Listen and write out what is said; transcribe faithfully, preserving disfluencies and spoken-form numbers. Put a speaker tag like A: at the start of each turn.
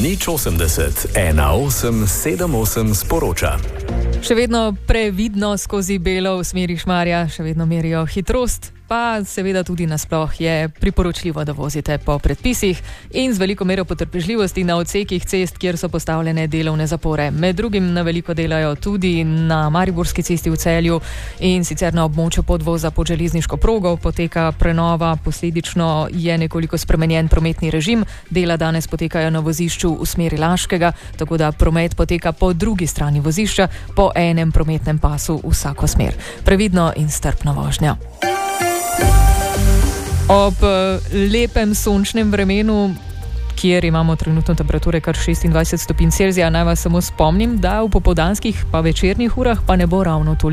A: Nič osemdeset, ena osem, sedem osem sporoča.
B: Še vedno previdno skozi Belo v smeri Šmarja, še vedno merijo hitrost, pa seveda tudi nasploh je priporočljivo, da vozite po predpisih in z veliko mero potrpežljivosti na odsekih cest, kjer so postavljene delovne zapore. Med drugim na veliko delajo tudi na Mariborski cesti v Celju in sicer na območju podvoza pod železniško progo poteka prenova, posledično je nekoliko spremenjen prometni režim. Dela danes potekajo na vozišču v smeri Laškega, tako da promet poteka po drugi strani vozišča, po enem prometnem pasu vsako smer. Previdno in strpno vožnjo. Ob lepem sončnem vremenu, kjer imamo trenutno temperature kar šestindvajset stopinj Celzija, naj vas samo spomnim, da v popoldanskih pa večernih urah pa ne bo ravno toliko.